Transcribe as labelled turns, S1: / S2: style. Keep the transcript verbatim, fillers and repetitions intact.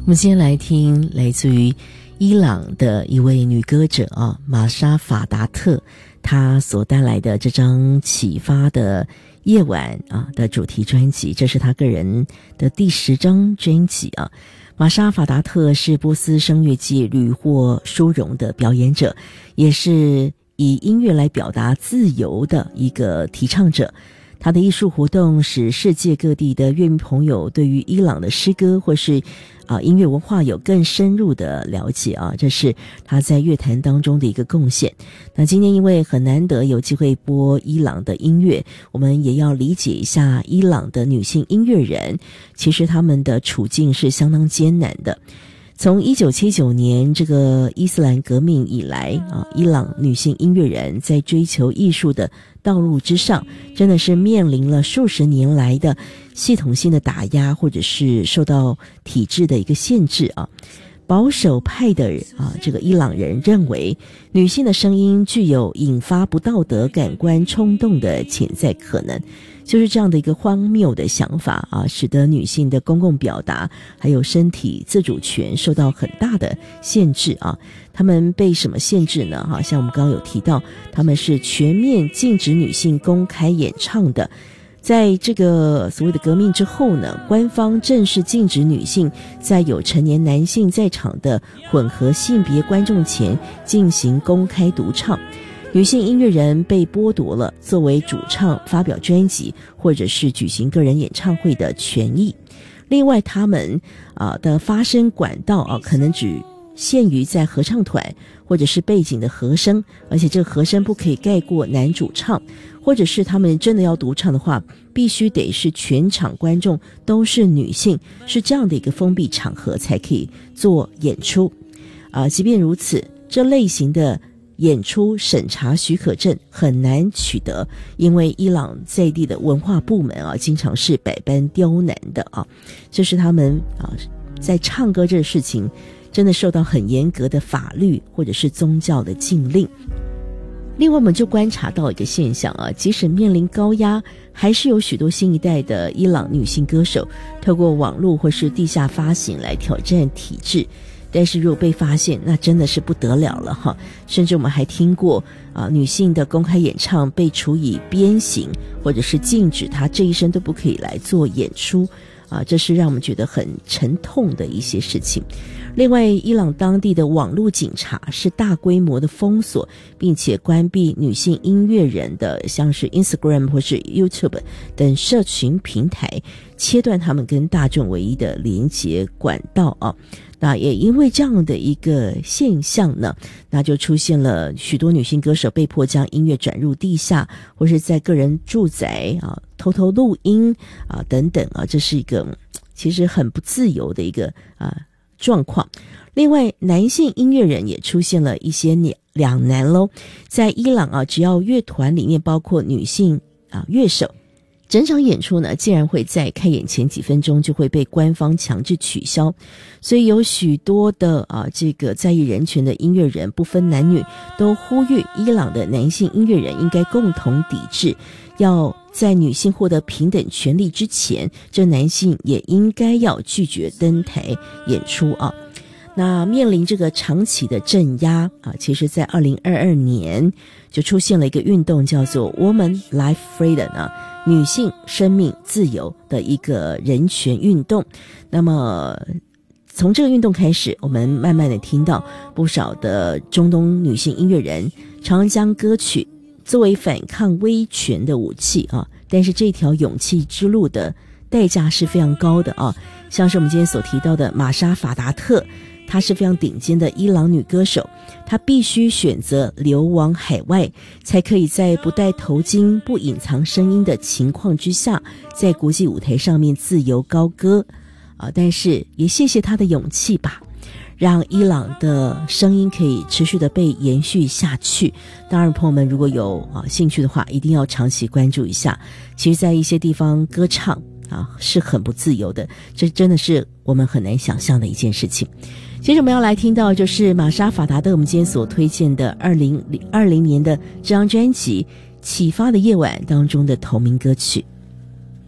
S1: 我们今天来听来自于伊朗的一位女歌者啊，玛莎法达特，她所带来的这张启发的夜晚啊的主题专辑，这是她个人的第十张专辑啊。玛莎法达特是波斯声乐界屡获殊荣的表演者，也是以音乐来表达自由的一个提倡者。他的艺术活动使世界各地的乐迷朋友对于伊朗的诗歌或是啊音乐文化有更深入的了解啊，这是他在乐坛当中的一个贡献。那今天因为很难得有机会播伊朗的音乐，我们也要理解一下伊朗的女性音乐人，其实他们的处境是相当艰难的。从一九七九年这个伊斯兰革命以来啊，伊朗女性音乐人在追求艺术的道路之上，真的是面临了数十年来的系统性的打压，或者是受到体制的一个限制啊。保守派的啊，这个伊朗人认为女性的声音具有引发不道德感官冲动的潜在可能，就是这样的一个荒谬的想法啊，使得女性的公共表达还有身体自主权受到很大的限制啊。他们被什么限制呢？哈，像我们刚刚有提到，他们是全面禁止女性公开演唱的。在这个所谓的革命之后呢，官方正式禁止女性在有成年男性在场的混合性别观众前进行公开独唱。女性音乐人被剥夺了作为主唱发表专辑或者是举行个人演唱会的权益。另外他们啊的发声管道啊可能只限于在合唱团或者是背景的和声，而且这个和声不可以盖过男主唱，或者是他们真的要独唱的话，必须得是全场观众都是女性，是这样的一个封闭场合才可以做演出啊。即便如此，这类型的演出审查许可证很难取得，因为伊朗在地的文化部门啊，经常是百般刁难的啊。这是他们啊在唱歌这个事情真的受到很严格的法律或者是宗教的禁令。另外我们就观察到一个现象啊，即使面临高压，还是有许多新一代的伊朗女性歌手透过网络或是地下发行来挑战体制，但是如果被发现，那真的是不得了了哈。甚至我们还听过啊，女性的公开演唱被处以鞭刑，或者是禁止她这一生都不可以来做演出啊，这是让我们觉得很沉痛的一些事情。另外，伊朗当地的网络警察是大规模的封锁，并且关闭女性音乐人的像是 Instagram 或是 YouTube 等社群平台，切断他们跟大众唯一的连结管道啊。那也因为这样的一个现象呢，那就出现了许多女性歌手被迫将音乐转入地下，或是在个人住宅啊偷偷录音啊等等啊，这是一个其实很不自由的一个啊状况。另外，男性音乐人也出现了一些两难咯。在伊朗啊，只要乐团里面包括女性啊乐手，整场演出呢，竟然会在开演前几分钟就会被官方强制取消，所以有许多的啊，这个在意人权的音乐人，不分男女，都呼吁伊朗的男性音乐人应该共同抵制，要在女性获得平等权利之前，这男性也应该要拒绝登台演出啊。那面临这个长期的镇压啊，其实在二零二二年就出现了一个运动，叫做 Woman Life Freedom 啊，女性生命自由的一个人权运动。那么从这个运动开始，我们慢慢的听到不少的中东女性音乐人常将歌曲作为反抗威权的武器啊，但是这条勇气之路的代价是非常高的啊。像是我们今天所提到的玛莎法达特，她是非常顶尖的伊朗女歌手，她必须选择流亡海外，才可以在不戴头巾、不隐藏声音的情况之下，在国际舞台上面自由高歌啊！但是也谢谢她的勇气吧，让伊朗的声音可以持续的被延续下去。当然朋友们如果有啊兴趣的话，一定要长期关注一下。其实在一些地方歌唱啊是很不自由的，这真的是我们很难想象的一件事情。接着我们要来听到就是玛莎法达特我们今天所推荐的二零二零年的这张专辑《启发的夜晚》当中的同名歌曲。